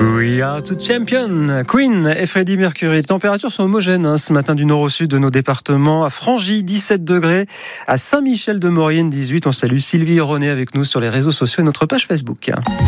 We are the champion. Queen et Freddie Mercury. Les températures sont homogènes ce matin du nord au sud de nos départements. À Frangy, 17 degrés. À Saint-Michel-de-Maurienne, 18. On salue Sylvie et René avec nous sur les réseaux sociaux et notre page Facebook.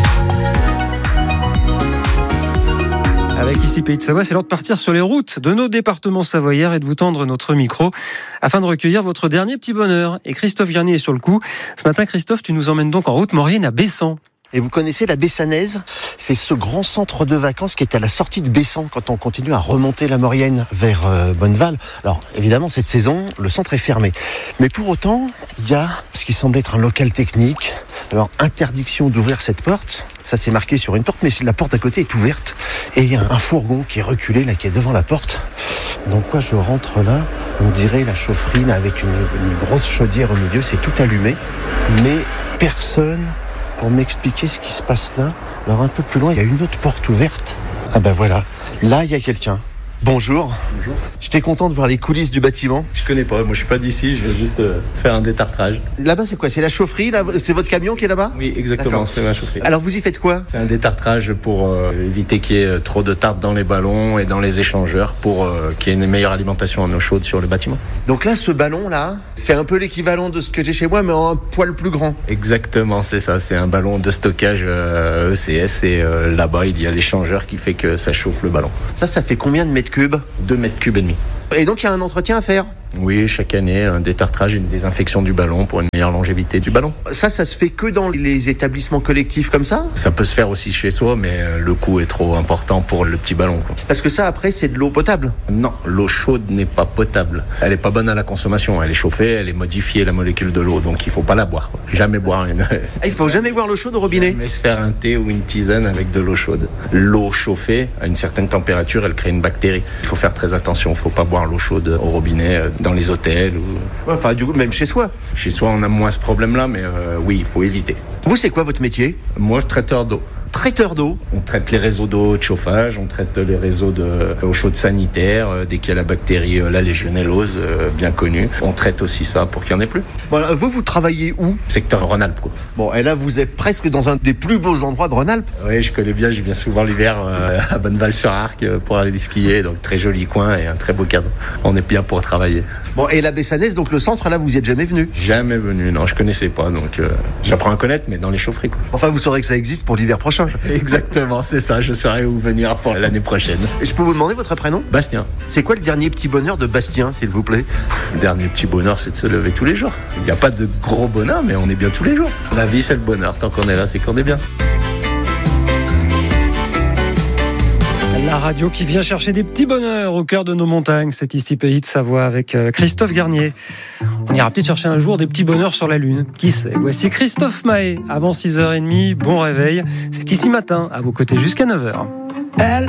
Avec ici Pays de Savoie, c'est l'heure de partir sur les routes de nos départements savoyards et de vous tendre notre micro afin de recueillir votre dernier petit bonheur. Et Christophe Garnier est sur le coup. Ce matin, Christophe, tu nous emmènes donc en route maurienne à Bessan. Et vous connaissez la Bessanaise ? C'est ce grand centre de vacances qui est à la sortie de Bessan quand on continue à remonter la Maurienne vers Bonneval. Alors évidemment, cette saison, le centre est fermé. Mais pour autant, il y a ce qui semble être un local technique. Alors interdiction d'ouvrir cette porte, ça c'est marqué sur une porte, mais la porte à côté est ouverte. Et il y a un fourgon qui est reculé, là, qui est devant la porte. Donc moi je rentre là, on dirait la chaufferie là, avec une grosse chaudière au milieu, c'est tout allumé. Mais personne pour m'expliquer ce qui se passe là. Alors un peu plus loin, il y a une autre porte ouverte. Ah ben voilà, là il y a quelqu'un. Bonjour. Bonjour. J'étais content de voir les coulisses du bâtiment. Je connais pas, moi je suis pas d'ici, je vais juste faire un détartrage. Là-bas c'est quoi ? C'est la chaufferie là ? C'est votre camion qui est là-bas ? Oui, exactement, D'accord. c'est ma chaufferie. Alors vous y faites quoi ? C'est un détartrage pour éviter qu'il y ait trop de tartre dans les ballons et dans les échangeurs pour qu'il y ait une meilleure alimentation en eau chaude sur le bâtiment. Donc là, ce ballon là, c'est un peu l'équivalent de ce que j'ai chez moi, mais en un poil plus grand. Exactement, c'est ça, c'est un ballon de stockage ECS et là-bas il y a l'échangeur qui fait que ça chauffe le ballon. Ça fait combien de mètres cubes ? 2 mètres cubes et demi. Et donc il y a un entretien à faire ? Oui, chaque année, un détartrage et une désinfection du ballon pour une meilleure longévité du ballon. Ça se fait que dans les établissements collectifs comme ça ? Ça peut se faire aussi chez soi, mais le coût est trop important pour le petit ballon, quoi. Parce que ça, après, c'est de l'eau potable ? Non, l'eau chaude n'est pas potable. Elle n'est pas bonne à la consommation. Elle est chauffée, elle est modifiée, la molécule de l'eau. Donc il ne faut pas la boire, quoi. Jamais boire une... Il faut jamais boire l'eau chaude au robinet ? Mais se faire un thé ou une tisane avec de l'eau chaude. L'eau chauffée, à une certaine température, elle crée une bactérie. Il faut faire très attention. Il ne faut pas boire l'eau chaude au robinet, dans les hôtels. Enfin, du coup, même chez soi. Chez soi, on a moins ce problème-là, mais oui, il faut éviter. Vous, c'est quoi votre métier ? Moi, traiteur d'eau. Traiteur d'eau ? On traite les réseaux d'eau de chauffage, on traite les réseaux d'eau chaude sanitaire, dès qu'il y a la bactérie, la légionellose, bien connue. On traite aussi ça pour qu'il n'y en ait plus. Voilà, vous travaillez où ? Secteur Rhône-Alpes, quoi. Bon, et là, vous êtes presque dans un des plus beaux endroits de Rhône-Alpes. Oui, je connais bien, j'y viens souvent l'hiver à Bonneval-sur-Arc pour aller skier, donc très joli coin et un très beau cadre. On est bien pour travailler. Bon, et la Bessanaise, donc le centre, là, vous y êtes jamais venu ? Jamais venu, non, je connaissais pas, donc j'apprends à connaître, mais dans les chaufferies, quoi. Enfin, vous saurez que ça existe pour l'hiver prochain. Exactement, c'est ça, je saurai où venir pour l'année prochaine. Et je peux vous demander votre prénom ? Bastien. C'est quoi le dernier petit bonheur de Bastien, s'il vous plaît ? Le dernier petit bonheur, c'est de se lever tous les jours. Il n'y a pas de gros bonheur, mais on est bien tous les jours. La vie, c'est le bonheur. Tant qu'on est là, c'est qu'on est bien. La radio qui vient chercher des petits bonheurs au cœur de nos montagnes. C'est ici Pays de Savoie avec Christophe Garnier. On ira peut-être chercher un jour des petits bonheurs sur la Lune. Qui sait ? Voici Christophe Mahé. Avant 6h30, bon réveil. C'est ici matin, à vos côtés jusqu'à 9h.